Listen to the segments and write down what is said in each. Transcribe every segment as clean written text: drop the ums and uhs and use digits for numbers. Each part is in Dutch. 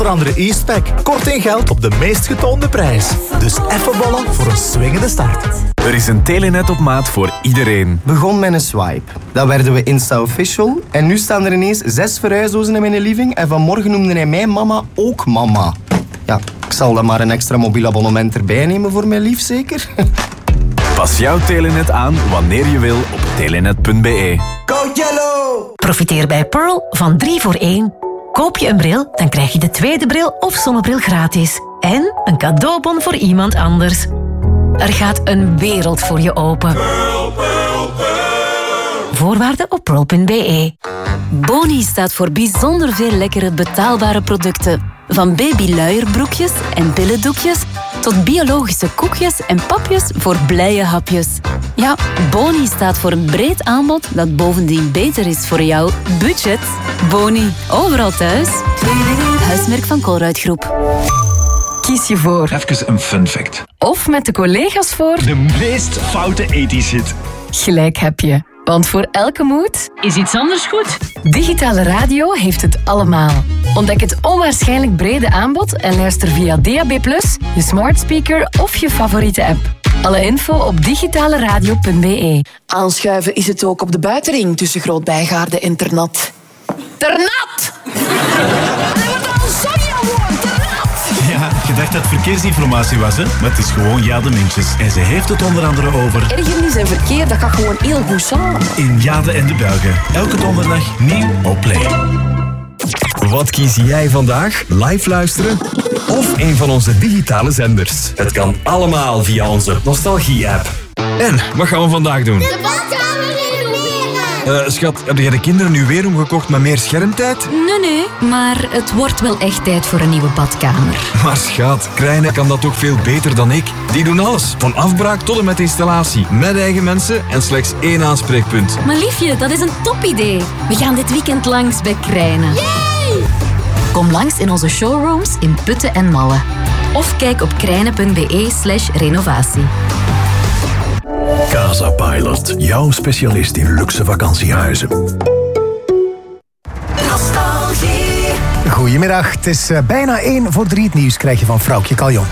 Onder andere Eastpak. Korting geldt op de meest getoonde prijs. Dus even ballen voor een swingende start. Er is een Telenet op maat voor iedereen. Begon met een swipe. Dan werden we Insta-official. En nu staan er ineens 6 verhuisdozen in mijn living. En vanmorgen noemde hij mijn mama ook mama. Ja, ik zal dan maar een extra mobiel abonnement erbij nemen voor mijn lief, zeker? Pas jouw Telenet aan wanneer je wil op telenet.be. Go Yellow! Profiteer bij Pearl van 3 voor 1. Koop je een bril, dan krijg je de tweede bril of zonnebril gratis. En een cadeaubon voor iemand anders. Er gaat een wereld voor je open. Pearl, Pearl, Pearl. Voorwaarden op pearl.be. Boni staat voor bijzonder veel lekkere betaalbare producten. Van babyluierbroekjes en billendoekjes tot biologische koekjes en papjes voor blije hapjes. Ja, Boni staat voor een breed aanbod dat bovendien beter is voor jouw budget. Boni, overal thuis. Huismerk van Colruyt Groep. Kies je voor. Even een fun fact. Of met de collega's voor. De meest foute 80s hit. Gelijk heb je. Want voor elke mood is iets anders goed. Digitale radio heeft het allemaal. Ontdek het onwaarschijnlijk brede aanbod en luister via DAB+, je smart speaker of je favoriete app. Alle info op digitaleradio.be. Aanschuiven is het ook op de buitenring tussen Groot-Bijgaarde en Ternat. Ternat! Ja, je dacht dat het verkeersinformatie was, hè? Maar het is gewoon Jade Mintjes. En ze heeft het onder andere over... Ergernis en verkeer, dat gaat gewoon heel goed samen. In Jade en de Belgen. Elke donderdag nieuw op Play. Wat kies jij vandaag? Live luisteren? Of een van onze digitale zenders? Het kan allemaal via onze Nostalgie-app. En, wat gaan we vandaag doen? De badkamer renoveren! Schat, heb jij de kinderen nu weer omgekocht met meer schermtijd? Nee, maar het wordt wel echt tijd voor een nieuwe badkamer. Maar schat, Krijnen kan dat toch veel beter dan ik? Die doen alles, van afbraak tot en met installatie. Met eigen mensen en slechts 1 aanspreekpunt. Maar liefje, dat is een topidee. We gaan dit weekend langs bij Krijnen. Yay! Kom langs in onze showrooms in Putten en Malle. Of kijk op krijnen.be/renovatie. Casa Pilot, jouw specialist in luxe vakantiehuizen. Nostalgie. Goedemiddag, het is bijna 1 voor 3 het nieuws krijg je van Vrouwtje Caljon.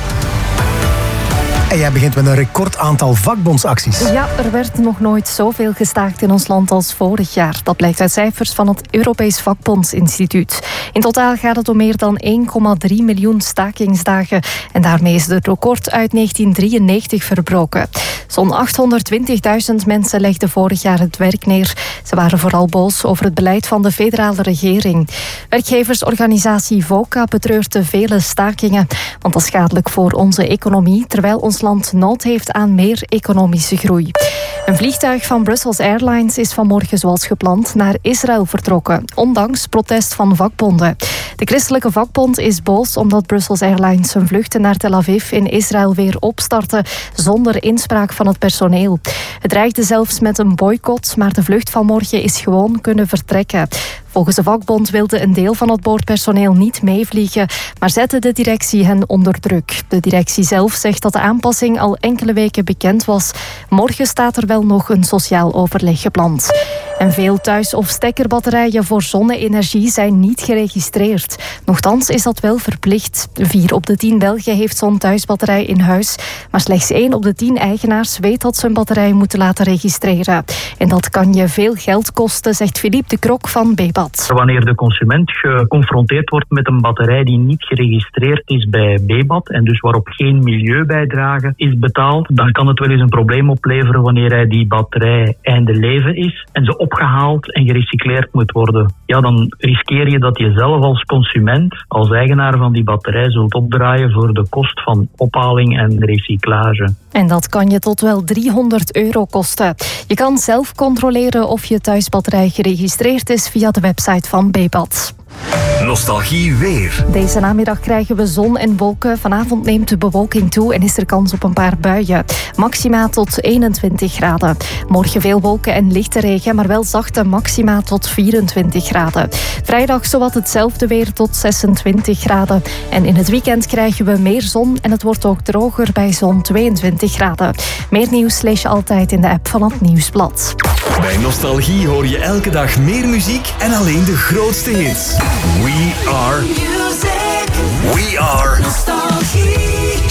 En jij begint met een record aantal vakbondsacties. Ja, er werd nog nooit zoveel gestaakt in ons land als vorig jaar. Dat blijkt uit cijfers van het Europees Vakbondsinstituut. In totaal gaat het om meer dan 1,3 miljoen stakingsdagen. En daarmee is het record uit 1993 verbroken. Zo'n 820.000 mensen legden vorig jaar het werk neer. Ze waren vooral boos over het beleid van de federale regering. Werkgeversorganisatie VOCA betreurt de vele stakingen. Want dat is schadelijk voor onze economie, terwijl ons land nood heeft aan meer economische groei. Een vliegtuig van Brussels Airlines is vanmorgen zoals gepland naar Israël vertrokken, ondanks protest van vakbonden. De christelijke vakbond is boos omdat Brussels Airlines zijn vluchten naar Tel Aviv in Israël weer opstartte, zonder inspraak van het personeel. Het dreigde zelfs met een boycott, maar de vlucht van morgen is gewoon kunnen vertrekken. Volgens de vakbond wilde een deel van het boordpersoneel niet meevliegen, maar zette de directie hen onder druk. De directie zelf zegt dat de aanpassing al enkele weken bekend was. Morgen staat er wel nog een sociaal overleg gepland. En veel thuis- of stekkerbatterijen voor zonne-energie zijn niet geregistreerd. Nochtans is dat wel verplicht. 4 op de 10 Belgen heeft zo'n thuisbatterij in huis, maar slechts 1 op de 10 eigenaars weet dat ze een batterij moeten laten registreren. En dat kan je veel geld kosten, zegt Philippe de Krok van BEBAT. Wanneer de consument geconfronteerd wordt met een batterij die niet geregistreerd is bij BEBAT en dus waarop geen milieubijdrage is betaald, dan kan het wel eens een probleem opleveren wanneer hij die batterij einde leven is en ze opgehaald en gerecycleerd moet worden. Ja, dan riskeer je dat je zelf als consument, als eigenaar van die batterij, zult opdraaien voor de kost van ophaling en recyclage. En dat kan je tot wel €300 kosten. Je kan zelf controleren of je thuisbatterij geregistreerd is via de website van BEBAT. Nostalgie weer. Deze namiddag krijgen we zon en wolken. Vanavond neemt de bewolking toe en is er kans op een paar buien. Maxima tot 21 graden. Morgen veel wolken en lichte regen, maar wel zachte maxima tot 24 graden. Vrijdag zowat hetzelfde weer tot 26 graden. En in het weekend krijgen we meer zon en het wordt ook droger bij zo'n 22 graden. Meer nieuws lees je altijd in de app van het Nieuwsblad. Bij Nostalgie hoor je elke dag meer muziek en alleen de grootste hits. We are Music.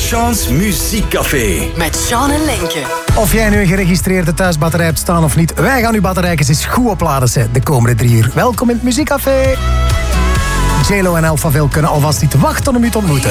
Sean's Muziekcafé. Met Sean en Lenke. Of jij nu een geregistreerde thuisbatterij hebt staan of niet, wij gaan uw batterijtjes eens goed opladen de komende 3 uur. Welkom in het Muziekcafé. JLo en Alphaville kunnen alvast niet wachten om u te ontmoeten.